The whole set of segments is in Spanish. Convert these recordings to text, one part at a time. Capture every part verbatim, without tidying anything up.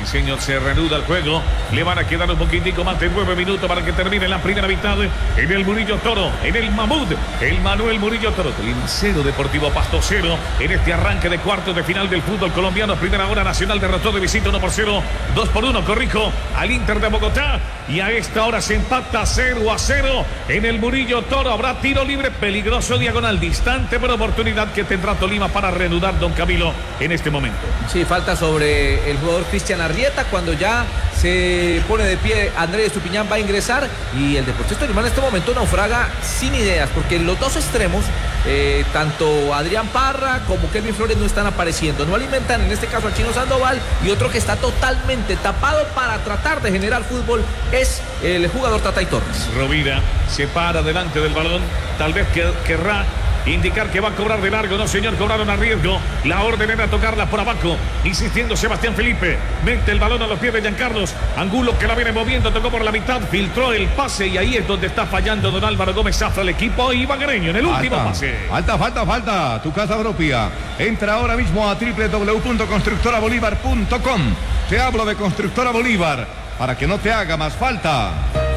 señor, se reanuda el juego. Le van a quedar un poquitico más de nueve minutos para que termine la primera mitad. En el Murillo Toro, en el Mamut, el Manuel Murillo Toro. Tolima cero, Deportivo Pasto cero. En este arranque de cuartos de final del fútbol colombiano. Primera hora, Nacional derrotó de visita uno por cero. dos por uno, corrijo, al Inter de Bogotá. Y a esta hora se empata cero a cero. En el Murillo Toro habrá tiro libre peligroso, diagonal, distante, pero oportunidad que tendrá Tolima para reanudar, don Camilo, en este momento. Sí, falta sobre el jugador Cristian Arrieta. Cuando ya se pone de pie, Andrés Estupiñán va a ingresar. Y el Deportivo Tolima en este momento naufraga sin ideas, porque los dos extremos, eh, tanto Adrián Parra como Kelvin Flores, no están apareciendo. No alimentan en este caso al Chino Sandoval, y otro que está totalmente tapado para tratar de generar fútbol es el jugador Tatay Torres. Rovira se para delante del balón, tal vez que, querrá indicar que va a cobrar de largo. No, señor, cobraron a riesgo. La orden era tocarla por abajo, insistiendo Sebastián Felipe. Mete el balón a los pies de Giancarlos Angulo, que la viene moviendo, tocó por la mitad, filtró el pase, y ahí es donde está fallando don Álvaro Gómez Zafra, el equipo ibaguereño en el último falta, pase. Falta, falta, falta. Tu casa propia. Entra ahora mismo a doble u doble u doble u punto constructora bolívar punto com. Te hablo de Constructora Bolívar para que no te haga más falta.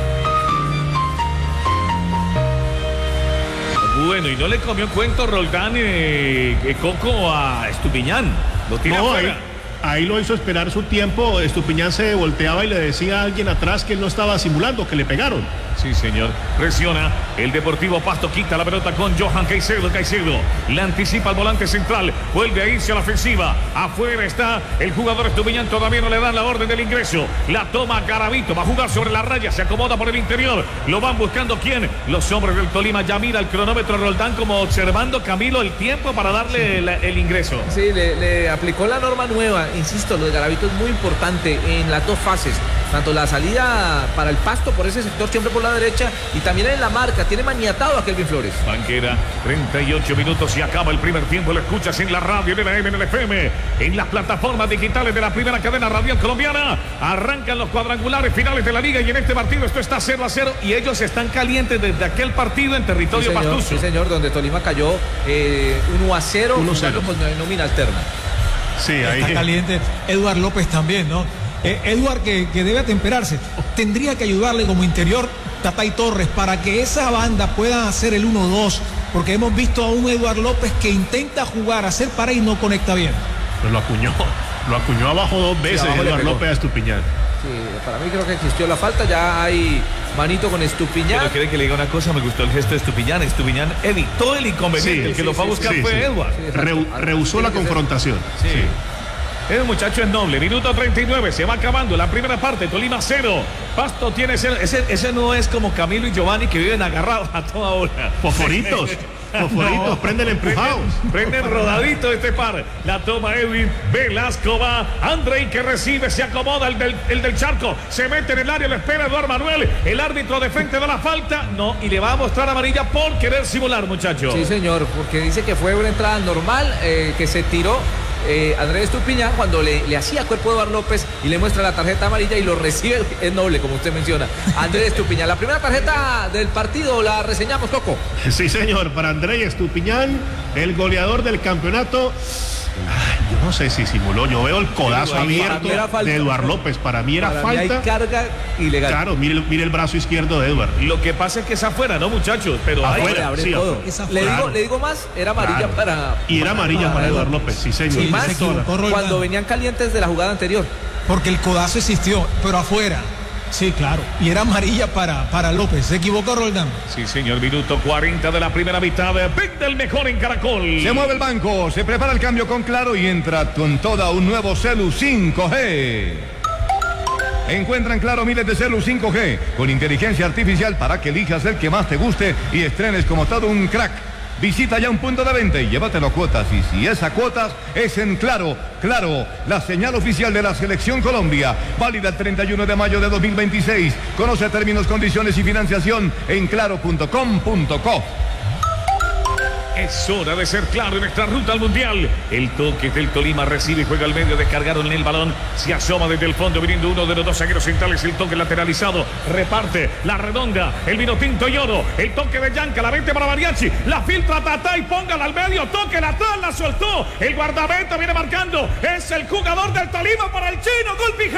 Bueno, y no le comió cuento Roldán eh, eh, Coco a Estupiñán. Lo tira no, afuera. Ahí, ahí lo hizo esperar su tiempo. Estupiñán se volteaba y le decía a alguien atrás que él no estaba simulando, que le pegaron. Sí, señor. Presiona. El Deportivo Pasto quita la pelota con Johan Caicedo. Caicedo la anticipa al volante central. Vuelve a irse a la ofensiva. Afuera está el jugador Estupiñán. Todavía no le dan la orden del ingreso. La toma Garavito. Va a jugar sobre la raya. Se acomoda por el interior. Lo van buscando. ¿Quién? Los hombres del Tolima. Ya mira el cronómetro Roldán, como observando, Camilo, el tiempo para darle la, el ingreso. Sí, le, le aplicó la norma nueva. Insisto, lo de Garavito es muy importante en las dos fases. Tanto la salida para el Pasto por ese sector, siempre por la derecha, y también en la marca. Tiene maniatado a Kelvin Flores. Banquera, treinta y ocho minutos y acaba el primer tiempo. Lo escuchas en la radio, en el A M, en el F M, en las plataformas digitales de la primera cadena radial colombiana. Arrancan los cuadrangulares finales de la liga, y en este partido esto está cero a cero, y ellos están calientes desde aquel partido en territorio sí, señor, pastuso. Sí, señor, donde Tolima cayó eh, uno a cero, uno a cero. Con nómina alterna. Sí, ahí está caliente. Eduard López también, ¿no? Eh, Eduard, que, que debe atemperarse. Tendría que ayudarle como interior Tatay Torres para que esa banda pueda hacer el uno dos, porque hemos visto a un Eduard López que intenta jugar, hacer para y no conecta bien. Pero lo acuñó, lo acuñó abajo dos veces, sí, Eduard López a Estupiñán. Sí, para mí creo que existió la falta. Ya hay manito con Estupiñán. Pero quiere que le diga una cosa, me gustó el gesto de Estupiñán. Estupiñán evitó el inconveniente. Sí, el que sí, lo fue a buscar sí, fue sí. Eduard. Sí, Reu, rehusó la confrontación. Sí. sí. El muchacho es noble. Minuto treinta y nueve. Se va acabando la primera parte. Tolima cero. Pasto tiene ese, ese. Ese no es como Camilo y Giovanni, que viven agarrados a toda hora. Fosforitos. Fosforitos. No, prenden empujados. Prenden, prenden rodadito este par. La toma Edwin. Velasco va. Andrei, que recibe. Se acomoda el del, el del Charco. Se mete en el área. Lo espera Eduardo Manuel. El árbitro de frente da la falta. No. Y le va a mostrar amarilla por querer simular, muchacho. Sí, señor. Porque dice que fue una entrada normal. Eh, que se tiró. Eh, Andrés Estupiñán cuando le, le hacía cuerpo a Eduard López y le muestra la tarjeta amarilla y lo recibe. Es noble, como usted menciona, Andrés Estupiñán. La primera tarjeta del partido la reseñamos, Coco. Sí, señor, para Andrés Estupiñán, el goleador del campeonato. Ay, yo no sé si simuló, yo veo el codazo abierto de Eduard López. Para mí era para falta. Mí hay carga ilegal. Claro, mire, mire el brazo izquierdo de Eduard. Lo que pasa es que es afuera, ¿no, muchachos? Pero afuera, abre sí, todo. afuera. Le, Claro. digo, le digo más, era amarilla Claro. para. Y era amarilla para, para Eduard López, sí, señor. Y más equivocó, cuando venían calientes de la jugada anterior. Porque el codazo existió, pero afuera. Sí, claro. Y era amarilla para, para López. Se equivocó Roldán. Sí, señor. Minuto cuarenta de la primera mitad. Pick del mejor en Caracol. Se mueve el banco, se prepara el cambio con Claro y entra con toda un nuevo celu cinco G. Encuentra en Claro miles de celu cinco G con inteligencia artificial para que elijas el que más te guste y estrenes como todo un crack. Visita ya un punto de venta y llévatelo a cuotas. Y si es a cuotas, es en Claro. Claro, la señal oficial de la Selección Colombia. Válida el treinta y uno de mayo de dos mil veintiséis. Conoce términos, condiciones y financiación en claro punto com punto co. Es hora de ser claro en nuestra ruta al Mundial. El toque del Tolima recibe y juega al medio. Descargaron en el balón. Se asoma desde el fondo viniendo uno de los dos zagueros centrales. El toque lateralizado. Reparte la redonda. El vino tinto y oro. El toque de Yanca. La vente para Mariachi. La filtra Tatay. Póngala al medio. Toque la atrás. La soltó. El guardameta viene marcando. Es el jugador del Tolima para el chino. Gol fijado.